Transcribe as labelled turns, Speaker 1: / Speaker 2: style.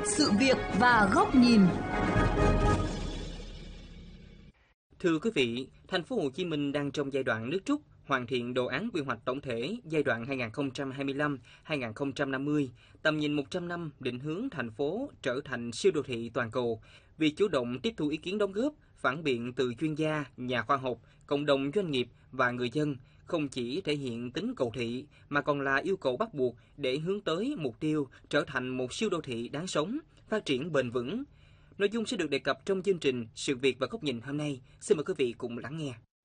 Speaker 1: sự việc và góc nhìn.
Speaker 2: Thưa quý vị, thành phố Hồ Chí Minh đang trong giai đoạn nước rút, hoàn thiện đồ án quy hoạch tổng thể giai đoạn 2025-2050, tầm nhìn 100 năm định hướng thành phố trở thành siêu đô thị toàn cầu. Việc chủ động tiếp thu ý kiến đóng góp, phản biện từ chuyên gia, nhà khoa học, cộng đồng doanh nghiệp và người dân không chỉ thể hiện tính cầu thị mà còn là yêu cầu bắt buộc để hướng tới mục tiêu trở thành một siêu đô thị đáng sống, phát triển bền vững. Nội dung sẽ được đề cập trong chương trình Sự việc và góc nhìn hôm nay. Xin mời quý vị cùng lắng nghe.